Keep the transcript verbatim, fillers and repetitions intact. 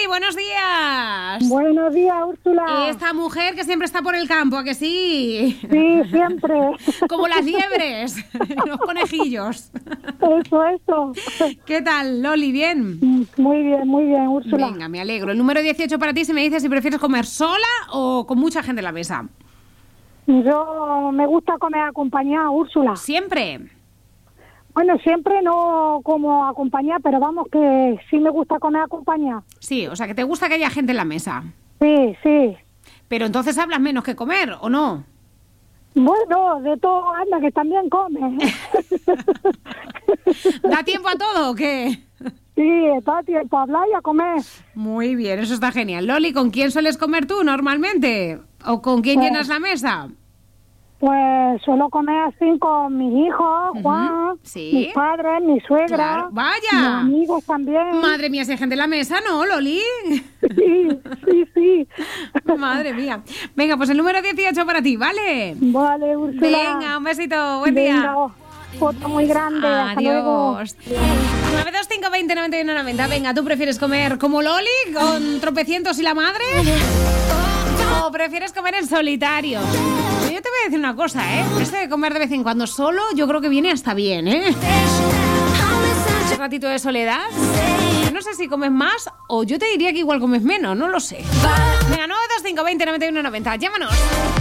Loli, buenos días. Buenos días, Úrsula. Esta mujer que siempre está por el campo, ¿a que sí? Sí, siempre. Como las liebres, los conejillos. Eso, eso. ¿Qué tal, Loli? ¿Bien? Muy bien, muy bien, Úrsula. Venga, me alegro. El número dieciocho para ti, si me dices si prefieres comer sola o con mucha gente en la mesa. Yo me gusta comer acompañada, Úrsula. ¿Siempre? Bueno, siempre no como acompañada, pero vamos que sí me gusta comer acompañada. Sí, o sea, que te gusta que haya gente en la mesa. Sí, sí. Pero entonces hablas menos que comer, ¿o no? Bueno, de todo, anda, que también come. ¿Da tiempo a todo o qué? Sí, está tiempo a hablar y a comer. Muy bien, eso está genial. Loli, ¿con quién sueles comer tú normalmente? ¿O con quién Pues, llenas la mesa? Pues suelo comer así con mis hijos, Juan, Uh-huh. Sí. mis padres, mi suegra, Claro. Vaya. mis amigos también. Madre mía, si hay gente en la mesa, ¿no, Loli? Sí, sí, sí. Madre mía. Venga, pues el número dieciocho para ti, ¿vale? Vale, Úrsula. Venga, un besito, buen día. Venga, foto muy grande. Hasta luego. Adiós. nueve dos cinco veinte noventa y uno noventa. Venga, ¿tú prefieres comer como Loli, con tropecientos y la madre? ¿O prefieres comer en solitario? Yo te voy a decir una cosa, ¿eh? Esto de comer de vez en cuando solo, yo creo que viene hasta bien, ¿eh? Ese ratito de soledad. Yo no sé si comes más o yo te diría que igual comes menos, no lo sé. Venga, nueve dos cinco veinte noventa y uno noventa. Llámanos.